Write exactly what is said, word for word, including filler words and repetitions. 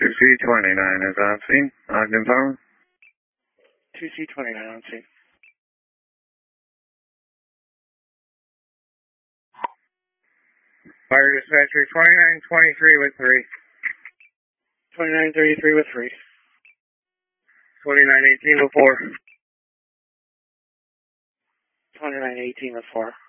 two C twenty-nine is on scene. Ogden Power. two C twenty-nine on scene. Fire dispatcher twenty-nine twenty-three with three. twenty-nine thirty-three with three. twenty-nine eighteen with four. twenty-nine eighteen with four.